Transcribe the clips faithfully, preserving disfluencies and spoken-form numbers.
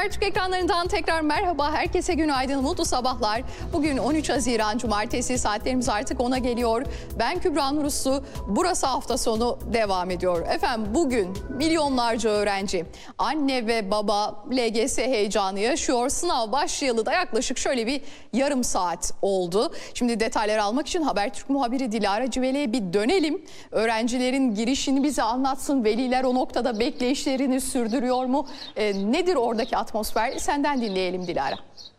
Habertürk ekranlarından tekrar merhaba, herkese günaydın, mutlu sabahlar. Bugün on üç Haziran Cumartesi, saatlerimiz artık ona geliyor. Ben Kübra Nur Uslu, burası hafta sonu devam ediyor. Efendim bugün milyonlarca öğrenci, anne ve baba L G S heyecanı yaşıyor. Sınav başlayalı da yaklaşık şöyle bir yarım saat oldu. Şimdi detayları almak için Habertürk muhabiri Dilara Civele'ye bir dönelim. Öğrencilerin girişini bize anlatsın. Veliler o noktada bekleyişlerini sürdürüyor mu? E, nedir oradaki atmosfer? Senden dinleyelim Dilara.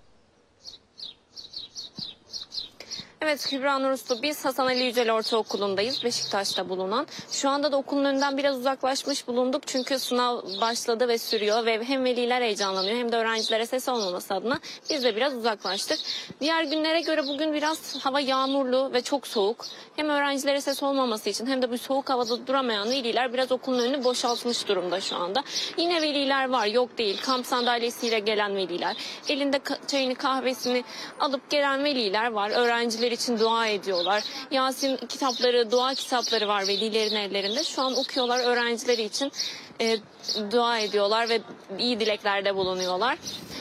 Evet Kübra Nur Uslu, biz Hasan Ali Yücel Ortaokulu'ndayız, Beşiktaş'ta bulunan. Şu anda da okulun önünden biraz uzaklaşmış bulunduk çünkü sınav başladı ve sürüyor ve hem veliler heyecanlanıyor hem de öğrencilere ses olmaması adına biz de biraz uzaklaştık. Diğer günlere göre bugün biraz hava yağmurlu ve çok soğuk. Hem öğrencilere ses olmaması için hem de bu soğuk havada duramayan veliler biraz okulun önünü boşaltmış durumda şu anda. Yine veliler var, yok değil. Kamp sandalyesiyle gelen veliler, elinde çayını kahvesini alıp gelen veliler var. Öğrenciler için dua ediyorlar. Yasin kitapları, dua kitapları var velilerin ellerinde. Şu an okuyorlar, öğrencileri için e, dua ediyorlar ve iyi dileklerde bulunuyorlar.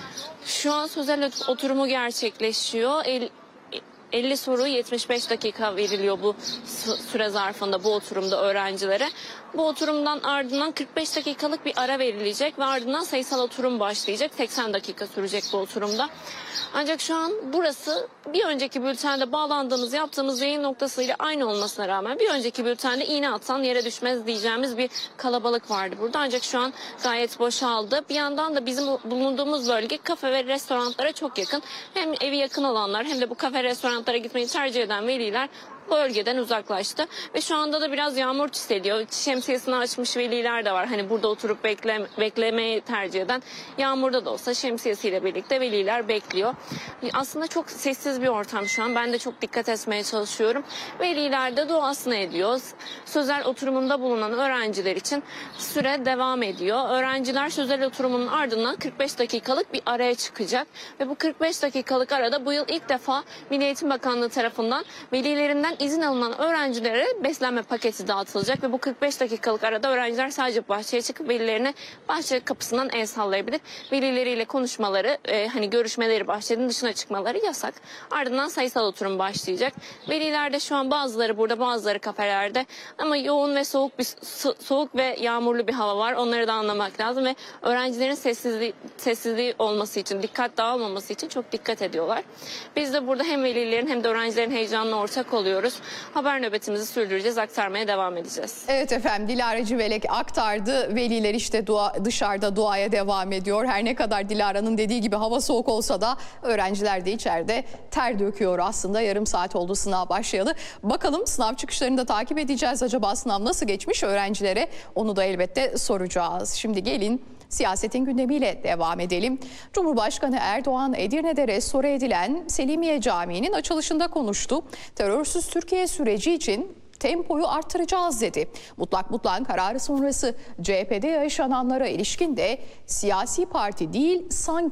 Şu an sözel oturumu gerçekleşiyor. El, elli soru yetmiş beş dakika veriliyor bu süre zarfında bu oturumda öğrencilere. Bu oturumdan ardından kırk beş dakikalık bir ara verilecek ve ardından sayısal oturum başlayacak. seksen dakika sürecek bu oturumda. Ancak şu an burası bir önceki bültende bağlandığımız, yaptığımız yayın noktasıyla aynı olmasına rağmen bir önceki bültende iğne atsan yere düşmez diyeceğimiz bir kalabalık vardı burada. Ancak şu an gayet boşaldı. Bir yandan da bizim bulunduğumuz bölge kafe ve restoranlara çok yakın. Hem evi yakın olanlar hem de bu kafe restoranlara gitmeyi tercih eden veliler bölgeden uzaklaştı ve şu anda da biraz yağmur çiseliyor. Şemsiyesini açmış veliler de var. Hani burada oturup bekle, beklemeyi tercih eden, yağmurda da olsa şemsiyesiyle birlikte veliler bekliyor. Aslında çok sessiz bir ortam şu an. Ben de çok dikkat etmeye çalışıyorum. Veliler de duasını ediyor. Sözel oturumunda bulunan öğrenciler için süre devam ediyor. Öğrenciler sözel oturumunun ardından kırk beş dakikalık bir araya çıkacak ve bu kırk beş dakikalık arada bu yıl ilk defa Milli Eğitim Bakanlığı tarafından velilerinden izin alınan öğrencilere beslenme paketi dağıtılacak ve bu kırk beş dakikalık arada öğrenciler sadece bahçeye çıkıp velilerine bahçe kapısından el sallayabilir. Velileriyle konuşmaları, e, hani görüşmeleri, bahçenin dışına çıkmaları yasak. Ardından sayısal oturum başlayacak. Veliler de şu an bazıları burada, bazıları kafelerde ama yoğun ve soğuk bir so soğuk ve yağmurlu bir hava var. Onları da anlamak lazım ve öğrencilerin sessizliği, sessizliği olması için, dikkat dağılmaması için çok dikkat ediyorlar. Biz de burada hem velilerin hem de öğrencilerin heyecanına ortak oluyoruz. Haber nöbetimizi sürdüreceğiz, aktarmaya devam edeceğiz. Evet efendim, Dilara Civelek aktardı. Veliler işte dua, dışarıda duaya devam ediyor. Her ne kadar Dilara'nın dediği gibi hava soğuk olsa da öğrenciler de içeride ter döküyor aslında. Yarım saat oldu sınav başlayalı. Bakalım sınav çıkışlarını da takip edeceğiz. Acaba sınav nasıl geçmiş öğrencilere? Onu da elbette soracağız. Şimdi gelin siyasetin gündemiyle devam edelim. Cumhurbaşkanı Erdoğan Edirne'de restore edilen Selimiye Camii'nin açılışında konuştu. Terörsüz Türkiye süreci için tempoyu arttıracağız dedi. Mutlak mutlak kararı sonrası C H P'de yaşananlara ilişkin de siyasi parti değil sanki